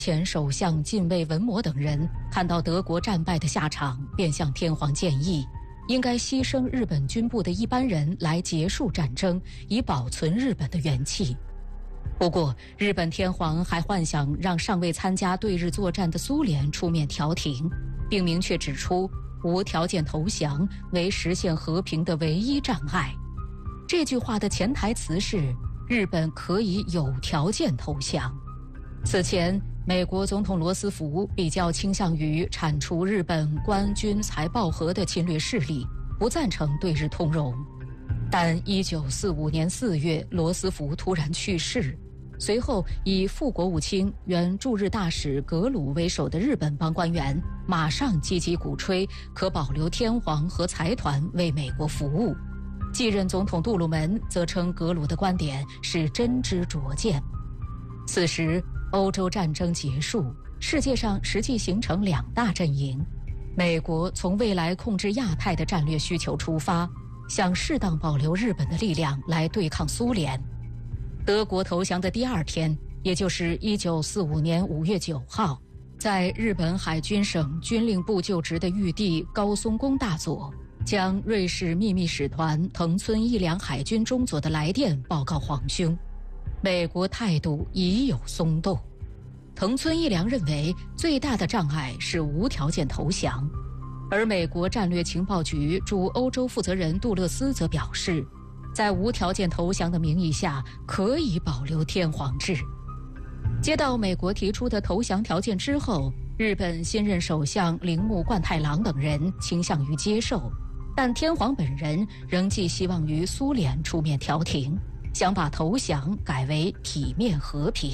前首相近卫文麿等人看到德国战败的下场，便向天皇建议，应该牺牲日本军部的一般人来结束战争，以保存日本的元气。不过，日本天皇还幻想让尚未参加对日作战的苏联出面调停，并明确指出无条件投降为实现和平的唯一障碍。这句话的潜台词是，日本可以有条件投降。此前，美国总统罗斯福比较倾向于铲除日本官军财报核的侵略势力，不赞成对日通融。但1945年4月，罗斯福突然去世，随后以副国务卿、原驻日大使格鲁为首的日本邦官员马上积极鼓吹可保留天皇和财团为美国服务。继任总统杜鲁门则称格鲁的观点是真知灼见。此时，欧洲战争结束，世界上实际形成两大阵营。美国从未来控制亚太的战略需求出发，想适当保留日本的力量来对抗苏联。德国投降的第二天，也就是1945年5月9号，在日本海军省军令部就职的御地高松宫大佐，将瑞士秘密使团藤村义良海军中佐的来电报告皇兄。美国态度已有松动。藤村义良认为最大的障碍是无条件投降，而美国战略情报局驻欧洲负责人杜勒斯则表示，在无条件投降的名义下可以保留天皇制。接到美国提出的投降条件之后，日本新任首相铃木贯太郎等人倾向于接受，但天皇本人仍寄希望于苏联出面调停，想把投降改为体面和平。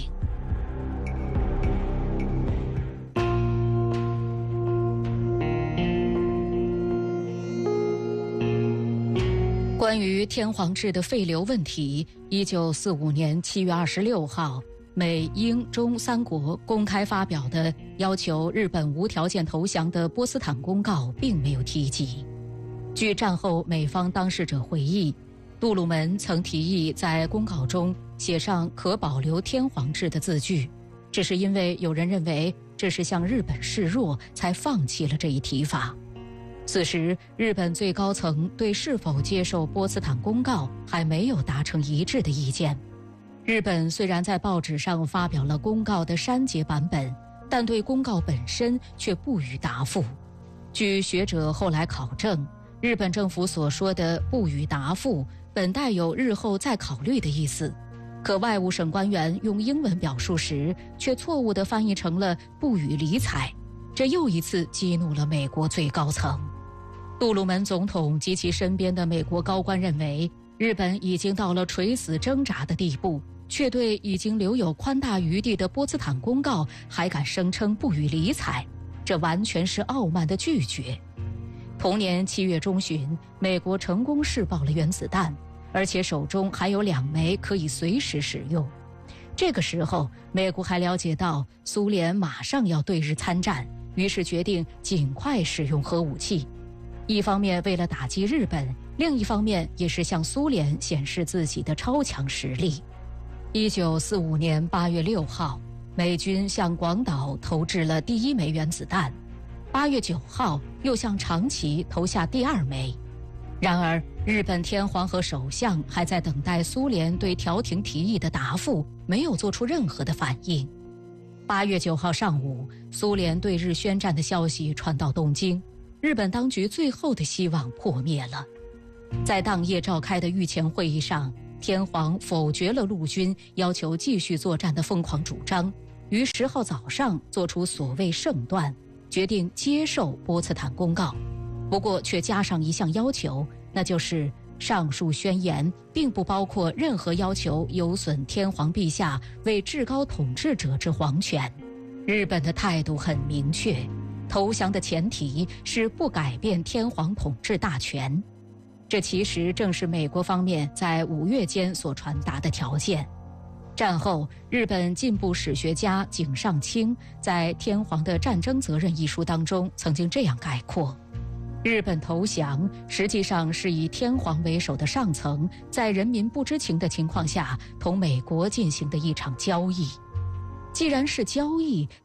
关于天皇制的废留问题，1945年7月26号，美英中三国公开发表的要求日本无条件投降的波茨坦公告并没有提及。据战后美方当事者回忆，杜鲁门曾提议在公告中写上可保留天皇制的字句，只是因为有人认为这是向日本示弱，才放弃了这一提法。此时，日本最高层对是否接受波茨坦公告还没有达成一致的意见。日本虽然在报纸上发表了公告的删节版本，但对公告本身却不予答复。据学者后来考证，日本政府所说的不予答复本带有日后再考虑的意思，可外务省官员用英文表述时却错误地翻译成了不予理睬，这又一次激怒了美国最高层。杜鲁门总统及其身边的美国高官认为，日本已经到了垂死挣扎的地步，却对已经留有宽大余地的波茨坦公告还敢声称不予理睬，这完全是傲慢的拒绝。同年7月中旬，美国成功试爆了原子弹，而且手中还有2枚可以随时使用。这个时候，美国还了解到苏联马上要对日参战，于是决定尽快使用核武器。一方面为了打击日本，另一方面也是向苏联显示自己的超强实力。1945年8月6号，美军向广岛投掷了第1枚原子弹，8月9号又向长崎投下第2枚。然而，日本天皇和首相还在等待苏联对调停提议的答复，没有做出任何的反应。8月9号上午，苏联对日宣战的消息传到东京，日本当局最后的希望破灭了。在当夜召开的御前会议上，天皇否决了陆军要求继续作战的疯狂主张，于10号早上做出所谓圣断，决定接受波茨坦公告，不过却加上一项要求，那就是上述宣言并不包括任何要求有损天皇陛下为至高统治者之皇权。日本的态度很明确，投降的前提是不改变天皇统治大权。这其实正是美国方面在5月间所传达的条件。战后，日本进步史学家井上清在《天皇的战争责任》一书当中曾经这样概括：日本投降实际上是以天皇为首的上层在人民不知情的情况下同美国进行的一场交易。既然是交易，